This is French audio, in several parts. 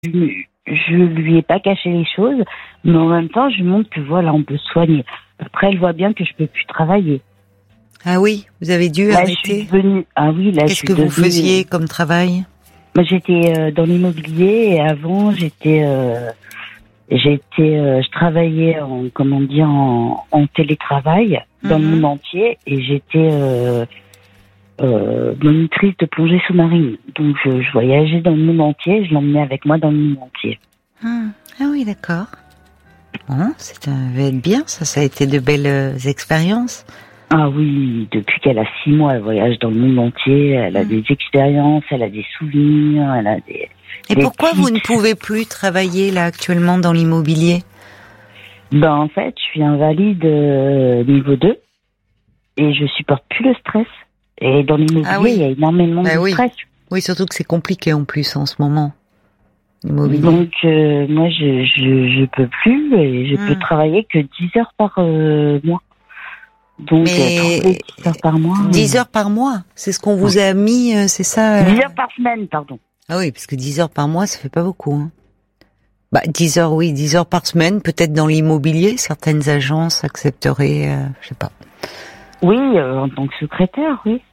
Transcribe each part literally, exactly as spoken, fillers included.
je lui ai pas caché les choses, mais en même temps, je lui montre que voilà, on peut se soigner. Après, elle voit bien que je peux plus travailler. Ah oui, vous avez dû là, arrêter. Je suis devenue... Ah oui, là, Qu'est-ce je suis que vous devenue... faisiez comme travail? Moi, j'étais euh, dans l'immobilier et avant, j'étais, euh, j'étais, euh, je travaillais en, comment dire, en, en télétravail dans mm-hmm. le monde entier et j'étais euh, euh, monitrice de plongée sous-marine. Donc, je, je voyageais dans le monde entier, je l'emmenais avec moi dans le monde entier. Hum. Ah oui, d'accord. Bon, ça devait être bien, ça, ça a été de belles euh, expériences. Ah oui, depuis qu'elle a six mois, elle voyage dans le monde entier, elle a mmh. des expériences, elle a des souvenirs, elle a des... Et des pourquoi tips. Vous ne pouvez plus travailler là actuellement dans l'immobilier? Ben en fait, je suis invalide euh, niveau deux et je supporte plus le stress. Et dans l'immobilier, ah oui. il y a énormément bah de oui. stress. Oui, surtout que c'est compliqué en plus en ce moment. L'immobilier. Donc euh, moi, je, je je peux plus et je mmh. peux travailler que dix heures par euh, mois. Donc, mais dix heures par mois. dix heures par mois, c'est ce qu'on vous a mis, c'est ça? dix heures par semaine, pardon. Ah oui, parce que dix heures par mois, ça fait pas beaucoup. Hein. Bah, dix heures, oui, dix heures par semaine, peut-être dans l'immobilier, certaines agences accepteraient, euh, je sais pas. Oui, euh, en tant que secrétaire, oui.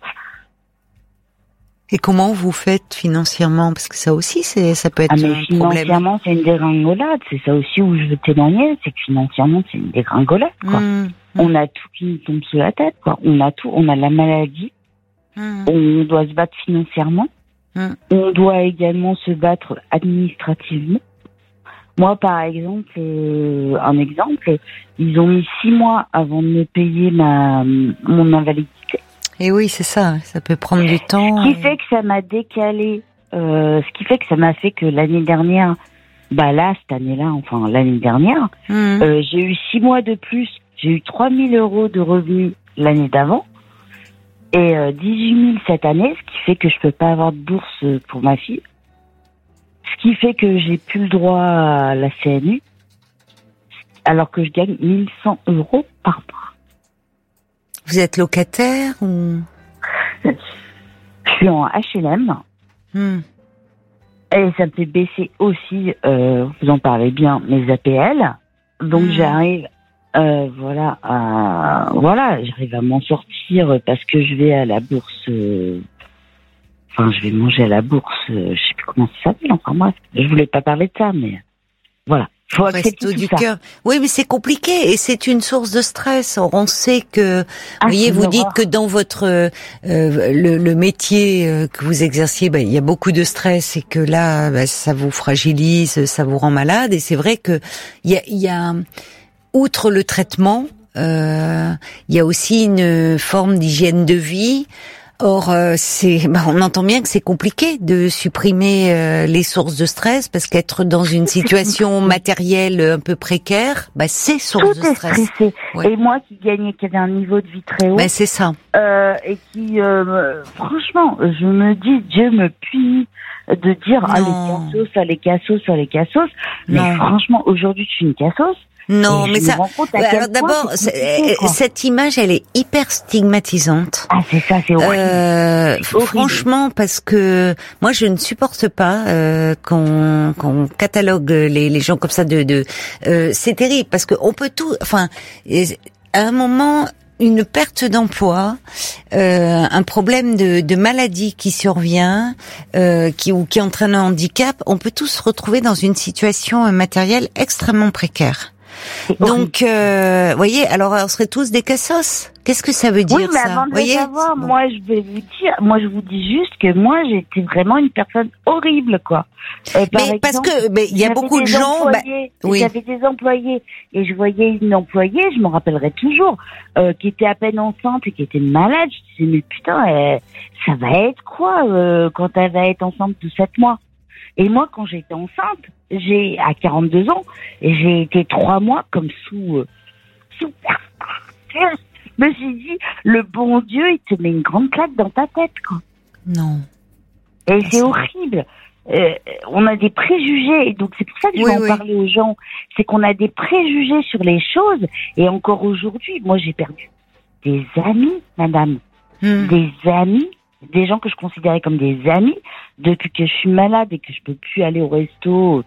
Et comment vous faites financièrement? Parce que ça aussi, c'est, ça peut être ah, mais un financièrement, problème. Financièrement, c'est une dégringolade. C'est ça aussi où je veux témoigner, c'est que financièrement, c'est une dégringolade, quoi. Mmh. On a tout qui nous tombe sous la tête, quoi. On a tout, on a la maladie, mmh. on doit se battre financièrement, mmh. on doit également se battre administrativement. Moi, par exemple, euh, un exemple, ils ont mis six mois avant de me payer ma mon invalidité. Et oui, c'est ça, ça peut prendre du temps. Ce qui fait que ça m'a décalé, euh, ce qui fait que ça m'a fait que l'année dernière, bah là, cette année-là, enfin l'année dernière, mmh. euh, j'ai eu six mois de plus. J'ai eu trois mille euros de revenus l'année d'avant et euh, dix-huit mille cette année, ce qui fait que je peux pas avoir de bourse pour ma fille. Ce qui fait que j'ai plus le droit à la C N U, alors que je gagne mille cent euros par mois. Vous êtes locataire ou? Je suis en H L M. Hmm. Et ça me fait baisser aussi, euh, vous en parlez bien, mes A P L. Donc hmm. j'arrive... Euh, voilà, à, voilà, j'arrive à m'en sortir parce que je vais à la bourse. Euh, enfin, je vais manger à la bourse. Euh, je sais plus comment ça s'appelle. Enfin moi, je voulais pas parler de ça, mais voilà. Faut accepter tout du ça. Cœur. Oui, mais c'est compliqué et c'est une source de stress. On sait que, ah, vous voyez, vous dites horreur. que dans votre euh, le, le métier euh, que vous exerciez, ben, il y a beaucoup de stress et que là, ben, ça vous fragilise, ça vous rend malade. Et c'est vrai que il y a, il y a outre le traitement, euh, il y a aussi une forme d'hygiène de vie. Or, euh, c'est, bah, on entend bien que c'est compliqué de supprimer euh, les sources de stress parce qu'être dans une situation matérielle un peu précaire, bah, c'est source Tout de stress. Est stressé. Ouais. Et moi qui gagnais, qui avait un niveau de vie très haut, bah, c'est ça. Euh, et qui, euh, franchement, je me dis, Dieu me punit de dire ah les cassos, ah les cassos, ah les cassos. Mais non. Franchement, aujourd'hui, je suis une cassos. Non, mais ça. Alors d'abord, cette image, elle est hyper stigmatisante. Ah, c'est ça, c'est horrible. Euh, c'est horrible. Franchement, parce que moi, je ne supporte pas euh, qu'on, qu'on catalogue les, les gens comme ça. De, de euh, c'est terrible parce que on peut tout. Enfin, à un moment. Une perte d'emploi, euh, un problème de, de maladie qui survient, euh, qui ou qui entraîne un handicap, on peut tous se retrouver dans une situation matérielle extrêmement précaire. Donc, euh, voyez, alors on serait tous des cassos. Qu'est-ce que ça veut dire, oui, mais ça avant de voyez le savoir, bon. moi je vais vous dire, moi je vous dis juste que moi j'étais vraiment une personne horrible, quoi. Euh, par mais exemple, parce que, mais il y a beaucoup de gens, bah, oui. J'avais des employés et je voyais une employée, je me rappellerai toujours, euh, qui était à peine enceinte et qui était malade. Je disais mais putain, elle, ça va être quoi euh, quand elle va être enceinte de sept mois? Et moi, quand j'étais enceinte, j'ai à quarante-deux ans, et j'ai été trois mois comme sous euh, sous. Je me suis dit, le bon Dieu, il te met une grande claque dans ta tête, quoi. Non. Et c'est, c'est horrible. Euh, on a des préjugés, et donc c'est pour ça que je oui, vais en oui. parler aux gens. C'est qu'on a des préjugés sur les choses, et encore aujourd'hui, moi j'ai perdu des amis, madame, hmm. des amis. des gens que je considérais comme des amis, depuis que je suis malade et que je peux plus aller au resto,